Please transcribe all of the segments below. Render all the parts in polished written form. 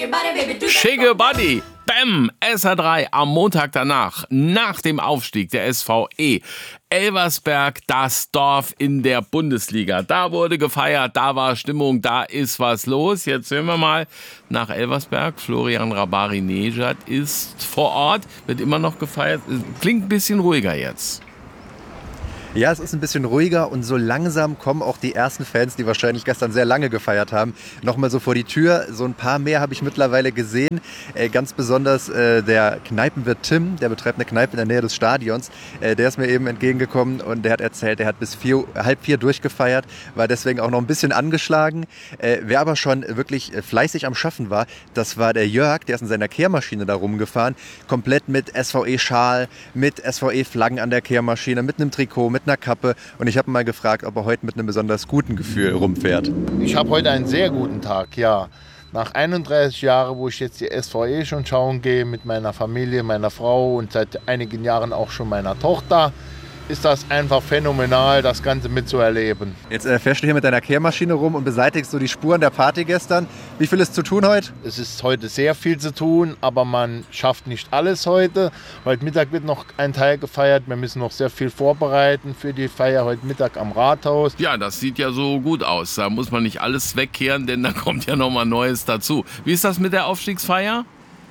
Shake your body. Bam! SR3 am Montag danach, nach dem Aufstieg der SVE. Elversberg, das Dorf in der Bundesliga. Da wurde gefeiert, da war Stimmung, da ist was los. Jetzt hören wir mal nach Elversberg. Florian Rabari-Nejad ist vor Ort, wird immer noch gefeiert. Klingt ein bisschen ruhiger jetzt. Ja, es ist ein bisschen ruhiger und so langsam kommen auch die ersten Fans, die wahrscheinlich gestern sehr lange gefeiert haben, nochmal so vor die Tür. So ein paar mehr habe ich mittlerweile gesehen. Ganz besonders der Kneipenwirt Tim, der betreibt eine Kneipe in der Nähe des Stadions. Der ist mir eben entgegengekommen und der hat erzählt, er hat bis halb vier durchgefeiert, war deswegen auch noch ein bisschen angeschlagen. Wer aber schon wirklich fleißig am Schaffen war, das war der Jörg, der ist in seiner Kehrmaschine da rumgefahren, komplett mit SVE-Schal, mit SVE-Flaggen an der Kehrmaschine, mit einem Trikot, mit einer Kappe, und ich habe ihn mal gefragt, ob er heute mit einem besonders guten Gefühl rumfährt. Ich habe heute einen sehr guten Tag, ja. Nach 31 Jahren, wo ich jetzt die SVE schon schauen gehe mit meiner Familie, meiner Frau und seit einigen Jahren auch schon meiner Tochter, ist das einfach phänomenal, das Ganze mitzuerleben. Jetzt fährst du hier mit deiner Kehrmaschine rum und beseitigst du die Spuren der Party gestern. Wie viel ist zu tun heute? Es ist heute sehr viel zu tun, aber man schafft nicht alles heute. Heute Mittag wird noch ein Teil gefeiert. Wir müssen noch sehr viel vorbereiten für die Feier heute Mittag am Rathaus. Ja, das sieht ja so gut aus. Da muss man nicht alles wegkehren, denn da kommt ja noch mal Neues dazu. Wie ist das mit der Aufstiegsfeier?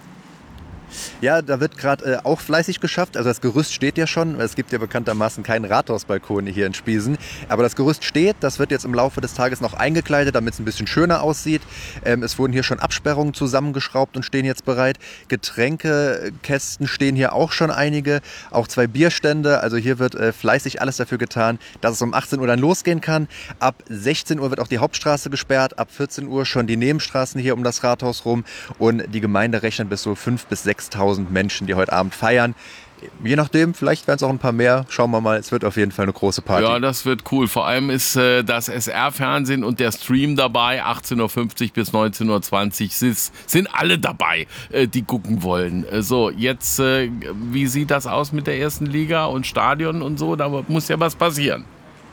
Ja, da wird gerade auch fleißig geschafft. Also das Gerüst steht ja schon. Es gibt ja bekanntermaßen keinen Rathausbalkon hier in Spiesen. Aber das Gerüst steht. Das wird jetzt im Laufe des Tages noch eingekleidet, damit es ein bisschen schöner aussieht. Es wurden hier schon Absperrungen zusammengeschraubt und stehen jetzt bereit. Getränkekästen stehen hier auch schon einige. Auch 2 Bierstände. Also hier wird fleißig alles dafür getan, dass es um 18 Uhr dann losgehen kann. Ab 16 Uhr wird auch die Hauptstraße gesperrt. Ab 14 Uhr schon die Nebenstraßen hier um das Rathaus rum. Und die Gemeinde rechnet bis so 5.000 bis 6.000 Menschen, die heute Abend feiern. Je nachdem, vielleicht werden es auch ein paar mehr. Schauen wir mal, es wird auf jeden Fall eine große Party. Ja, das wird cool. Vor allem ist das SR-Fernsehen und der Stream dabei. 18.50 Uhr bis 19.20 Uhr sind alle dabei, die gucken wollen. So, jetzt, wie sieht das aus mit der ersten Liga und Stadion und so? Da muss ja was passieren.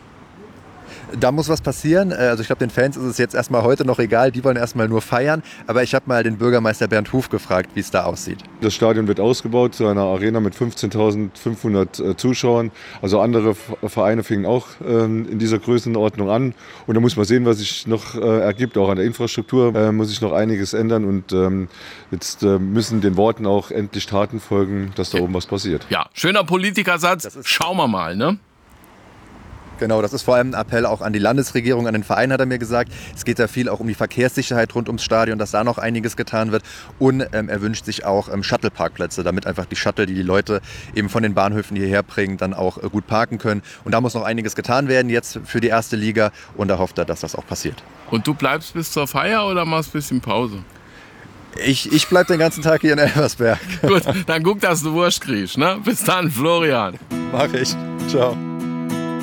Da muss was passieren. Also ich glaube, den Fans ist es jetzt erstmal heute noch egal. Die wollen erstmal nur feiern. Aber ich habe mal den Bürgermeister Bernd Huf gefragt, wie es da aussieht. Das Stadion wird ausgebaut zu einer Arena mit 15.500 Zuschauern. Also andere Vereine fingen auch in dieser Größenordnung an. Und da muss man sehen, was sich noch ergibt. Auch an der Infrastruktur muss sich noch einiges ändern. Und jetzt müssen den Worten auch endlich Taten folgen, dass da oben was passiert. Ja, schöner Politikersatz. Schauen wir mal, ne? Genau, das ist vor allem ein Appell auch an die Landesregierung, an den Verein, hat er mir gesagt. Es geht da viel auch um die Verkehrssicherheit rund ums Stadion, dass da noch einiges getan wird. Und er wünscht sich auch Shuttle-Parkplätze, damit einfach die Shuttle, die Leute eben von den Bahnhöfen hierher bringen, dann auch gut parken können. Und da muss noch einiges getan werden jetzt für die erste Liga. Und da hofft er, dass das auch passiert. Und du bleibst bis zur Feier oder machst ein bisschen Pause? Ich bleib den ganzen Tag hier in Elversberg. Gut, dann guck, dass du Wurst kriegst, ne? Bis dann, Florian. Mach ich. Ciao.